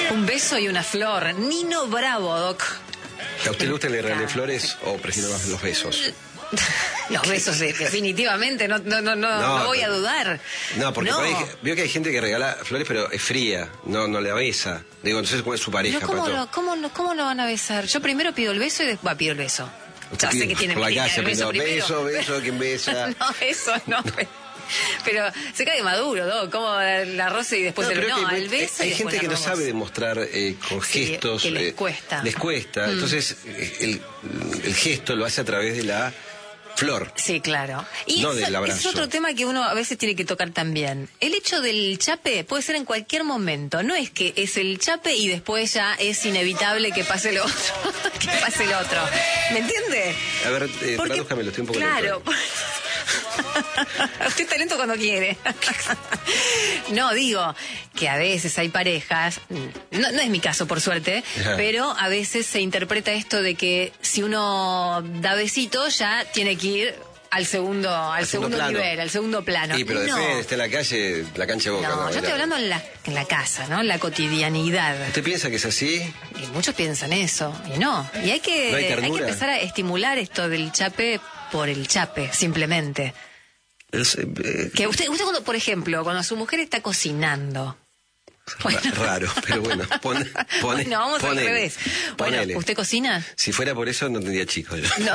Un beso y una flor. Nino Bravo, Doc. ¿A usted le gusta que le regalen flores o prefiere más los besos? Los besos, definitivamente, no voy a dudar. No, porque por ahí, veo que hay gente que regala flores, pero es fría, no la besa. Digo, entonces, ¿cómo es su pareja? ¿Cómo lo van a besar? Yo primero pido el beso y después pido el beso. Ya sé que tiene por la calle, el beso primero. Beso, ¿quién besa? No, eso no. Pero se cae maduro, ¿no? Como la rosa y después el beso. Hay gente que no sabe demostrar con gestos. Que les cuesta. Les cuesta. Entonces, el gesto lo hace a través de la flor. Sí, claro. Y no del abrazo. Es otro tema que uno a veces tiene que tocar también. El hecho del chape puede ser en cualquier momento. No es que es el chape y después ya es inevitable que pase lo otro. ¿Me entiende? A ver, tradújame, lo estoy un poco claro. Usted está lento cuando quiere. No, digo que a veces hay parejas, no es mi caso por suerte, pero a veces se interpreta esto de que si uno da besitos ya tiene que ir al segundo nivel, al segundo plano. Sí, pero después está en la calle, la cancha de Boca. No, yo estoy hablando en la casa, ¿no? En la cotidianidad. ¿Usted piensa que es así? Y muchos piensan eso, y no. Y hay que empezar a estimular esto del chape por el chape, simplemente. Que usted cuando, por ejemplo, cuando su mujer está cocinando. Bueno. Raro, pero bueno, bueno, vamos al revés. Bueno, ¿usted cocina? Si fuera por eso no tendría chicos. No.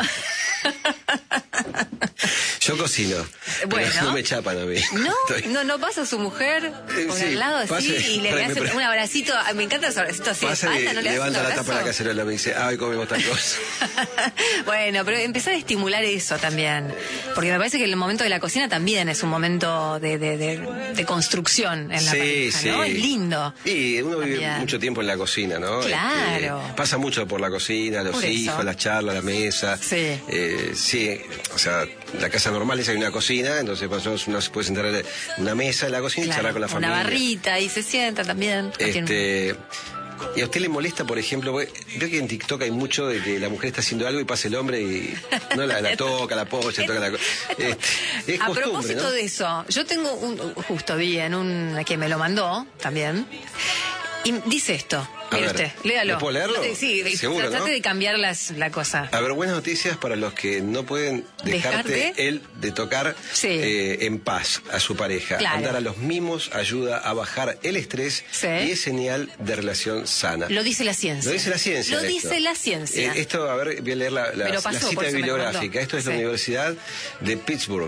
Yo cocino. Bueno, no me chapan a mí. No pasa su mujer por el lado así y le hace un abracito. Me encanta ese abracito así de espalda, ¿no le hace levanta un la abrazo? tapa de la cacerola, me dice, ay, comemos tal cosa. Bueno, pero empezar a estimular eso también. Porque me parece que el momento de la cocina también es un momento de construcción en la pareja, ¿no? Es lindo. Y uno vive mucho tiempo en la cocina, ¿no? Claro. Pasa mucho por la cocina, los hijos, las charlas, la mesa. Sí. Sí, o sea, la casa normal es hay una cocina, entonces uno se puede sentar en una mesa en la cocina y charlar con la familia. Una barrita y se sienta también. ¿Y a usted le molesta, por ejemplo, veo que en TikTok hay mucho de que la mujer está haciendo algo y pasa el hombre y no la toca, la apoya, toca la... es a costumbre, propósito, ¿no?, de eso, yo tengo justo vi en que me lo mandó también, y dice esto. Mire usted, léalo. ¿Puedo leerlo? Sí, seguro, trate ¿no? de cambiar la cosa. A ver, buenas noticias para los que no pueden dejarte de tocar en paz a su pareja. Claro. Andar a los mimos ayuda a bajar el estrés y es señal de relación sana. Lo dice la ciencia. Lo dice la ciencia. Esto, a ver, voy a leer la cita bibliográfica. Esto es la Universidad de Pittsburgh,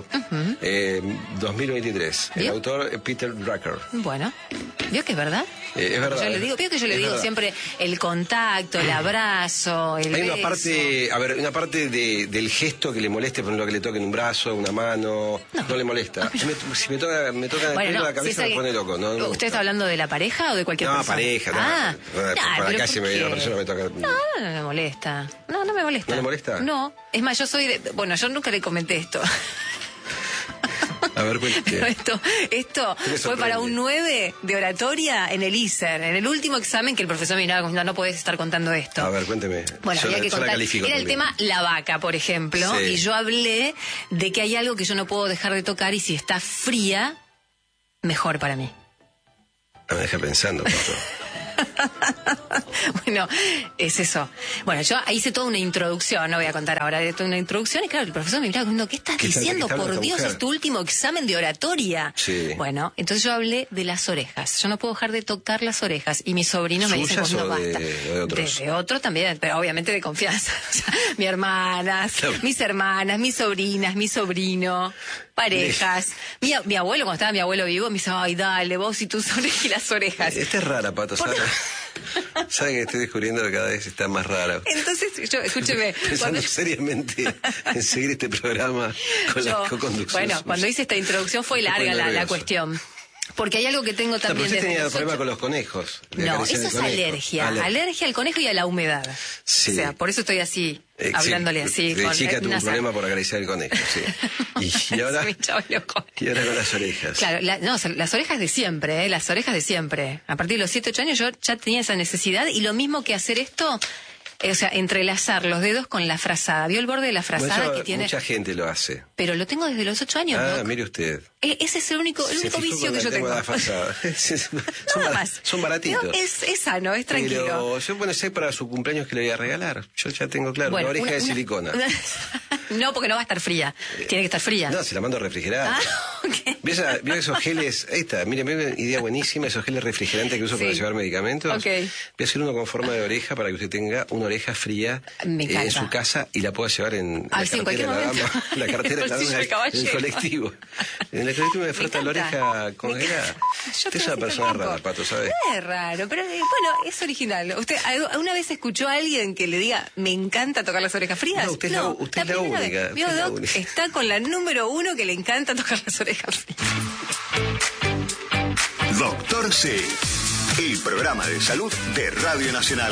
2023. El autor Peter Drucker. Bueno, ¿vio que es verdad? Es verdad. Yo le digo siempre el contacto, el abrazo, el Hay beso. una parte del gesto que le moleste, por ejemplo, que le toquen un brazo, una mano, no le molesta. Si me toca el pelo la cabeza me pone loco. ¿Usted está hablando de la pareja o de cualquier persona? Pareja, por la calle una persona me toca. No me molesta. No me molesta. ¿No le molesta? No. Es más, yo yo nunca le comenté esto. A ver, cuéntame. Esto fue para un 9 de oratoria en el ISER, en el último examen que el profesor me miraba como, no podés estar contando esto. A ver, cuénteme. Bueno, había que contar. Era el tema la vaca, por ejemplo, y yo hablé de que hay algo que yo no puedo dejar de tocar y si está fría, mejor para mí. Me deja pensando, pastor. Bueno, es eso. Bueno, yo hice toda una introducción, no voy a contar ahora de toda una introducción, y claro, el profesor me miraba diciendo, ¿qué estás diciendo? Por Dios, es tu último examen de oratoria. Sí. Bueno, entonces yo hablé de las orejas. Yo no puedo dejar de tocar las orejas. Y mis sobrinos me dicen, no basta. De otros? De otros también, pero obviamente de confianza. O sea, mis hermanas, mis sobrinas, mi sobrino, parejas. Mi abuelo, cuando estaba mi abuelo vivo, me dice, ay, dale, vos y tus orejas y las orejas. Esta es rara, Pato, ¿sabes? ¿Saben que estoy descubriendo que cada vez está más rara? Entonces, escúcheme. Pensando seriamente en seguir este programa con la co-conducción. Bueno, cuando hice esta introducción fue larga la cuestión. Porque hay algo que tengo también... Pero usted tenía problema con los conejos. No, eso es alergia. Alergia al conejo y a la humedad. Sí. O sea, por eso estoy así, hablándole así. De chica tuve un problema por acariciar el conejo, sí. Y ahora con las orejas. Claro, las orejas de siempre, las orejas de siempre. A partir de los 7, 8 años yo ya tenía esa necesidad y lo mismo que hacer esto... O sea, entrelazar los dedos con la frazada. ¿Vio el borde de la frazada Bueno, que tiene? mucha gente lo hace. Pero lo tengo desde los 8 años, ¿no? Mire usted. Ese es el único vicio que yo tengo. Nada más. Son baratitos. No, es sano, es tranquilo. Pero yo, bueno, sé para su cumpleaños que le voy a regalar. Yo ya tengo claro, Bueno, una oreja de silicona. No, porque no va a estar fría. Tiene que estar fría. No, se la mando refrigerada. Okay. ¿Vio esos geles? Ahí está, mire, una idea buenísima, esos geles refrigerantes que uso para llevar medicamentos. Okay. Voy a hacer uno con forma de oreja para que usted tenga una oreja fría en su casa y la pueda llevar en la cartera de la dama, la cartera de la dama en el colectivo. En el colectivo me falta la oreja congelada. Usted es una persona rara, Pato, ¿sabe? Es raro, pero bueno, es original. ¿Usted alguna vez escuchó a alguien que le diga, me encanta tocar las orejas frías? No, usted es la única. Vio, Doc, está con la número 1 que le encanta tocar las orejas frías. Doctor C, el programa de salud de Radio Nacional.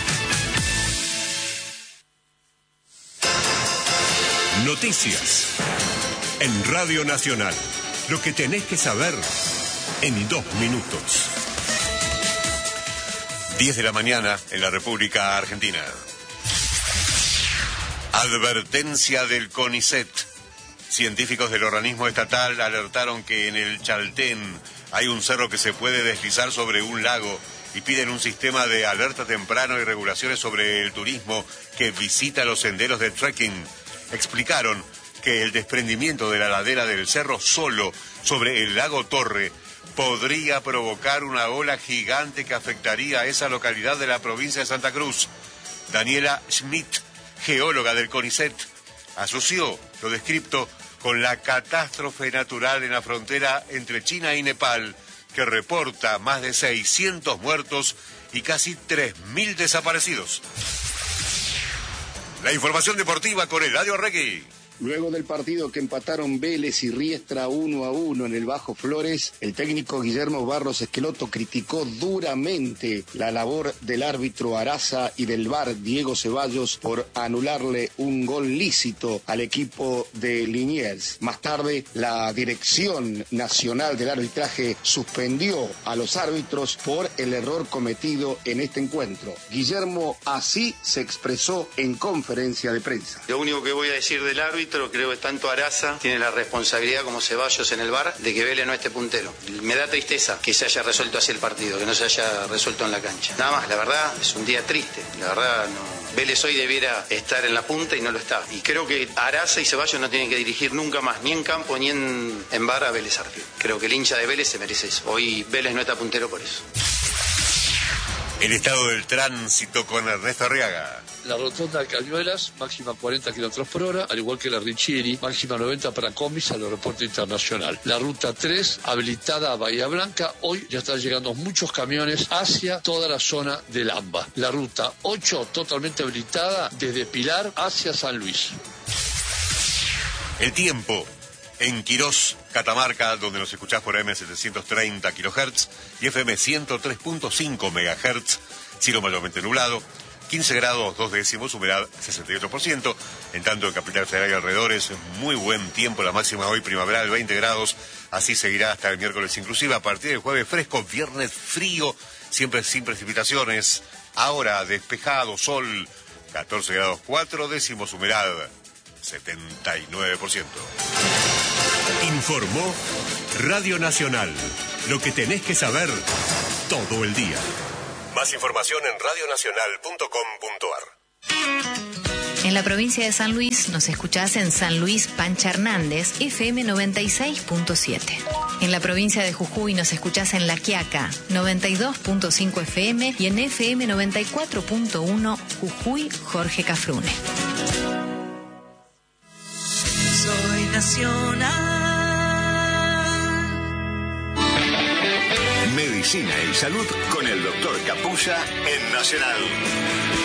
Noticias en Radio Nacional. Lo que tenés que saber en 2 minutos. 10 de la mañana en la República Argentina. Advertencia del CONICET. Científicos del organismo estatal alertaron que en el Chaltén hay un cerro que se puede deslizar sobre un lago y piden un sistema de alerta temprano y regulaciones sobre el turismo que visita los senderos de trekking. Explicaron que el desprendimiento de la ladera del cerro solo sobre el lago Torre podría provocar una ola gigante que afectaría a esa localidad de la provincia de Santa Cruz. Daniela Schmidt, geóloga del CONICET, asoció lo descripto con la catástrofe natural en la frontera entre China y Nepal, que reporta más de 600 muertos y casi 3.000 desaparecidos. La información deportiva con Eladio Regui. Luego del partido que empataron Vélez y Riestra 1-1 en el Bajo Flores, el técnico Guillermo Barros Esqueloto criticó duramente la labor del árbitro Araza y del VAR Diego Ceballos por anularle un gol lícito al equipo de Liniers. Más tarde, la Dirección Nacional del Arbitraje suspendió a los árbitros por el error cometido en este encuentro. Guillermo así se expresó en conferencia de prensa. Lo único que voy a decir del árbitro, creo que tanto Araza tiene la responsabilidad como Ceballos en el VAR de que Vélez no esté puntero. Me da tristeza que se haya resuelto así el partido, que no se haya resuelto en la cancha. Nada más, la verdad es un día triste. La verdad no. Vélez hoy debiera estar en la punta y no lo está. Y creo que Araza y Ceballos no tienen que dirigir nunca más, ni en campo ni en VAR a Vélez Arfield. Creo que el hincha de Vélez se merece eso. Hoy Vélez no está puntero por eso. El estado del tránsito con Ernesto Arriaga. La rotonda de Cañuelas, máxima 40 km por hora, al igual que la Riccieri, máxima 90 para Comis al aeropuerto internacional. La ruta 3, habilitada a Bahía Blanca, hoy ya están llegando muchos camiones hacia toda la zona del AMBA. La ruta 8, totalmente habilitada desde Pilar hacia San Luis. El tiempo. En Quirós, Catamarca, donde nos escuchás por AM 730 kHz y FM 103.5 MHz, cielo mayormente nublado, 15 grados 2 décimos, humedad 68%, en tanto en Capital Federal y alrededores, muy buen tiempo, la máxima hoy primaveral 20 grados, así seguirá hasta el miércoles inclusive, a partir del jueves fresco, viernes frío, siempre sin precipitaciones, ahora despejado, sol, 14 grados 4 décimos, humedad 79%. Informó Radio Nacional. Lo que tenés que saber todo el día. Más información en radionacional.com.ar. En la provincia de San Luis nos escuchás en San Luis Pancha Hernández, FM 96.7. En la provincia de Jujuy nos escuchás en La Quiaca, 92.5 FM y en FM 94.1 Jujuy Jorge Cafrune. Soy nacional. Medicina y salud con el doctor Capuzza en Nacional.